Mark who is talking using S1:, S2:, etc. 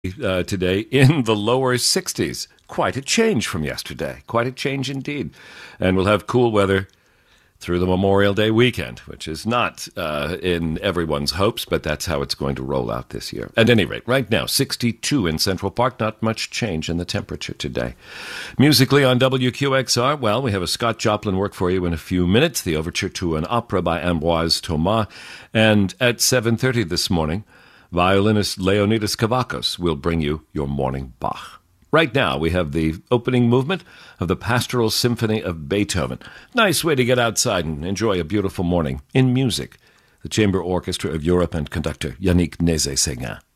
S1: today in the lower 60s. Quite a change from yesterday. Quite a change indeed. And we'll have cool weather through the Memorial Day weekend, which is not in everyone's hopes, but that's how it's going to roll out this year. At any rate, right now, 62 in Central Park, not much change in the temperature today. Musically on WQXR, well, we have a Scott Joplin work for you in a few minutes, the overture to an opera by Ambroise Thomas, and at 7:30 this morning, violinist Leonidas Kavakos will bring you your morning Bach. Right now, we have the opening movement of the Pastoral Symphony of Beethoven. Nice way to get outside and enjoy a beautiful morning in music. The Chamber Orchestra of Europe and conductor Yannick Nézet-Séguin.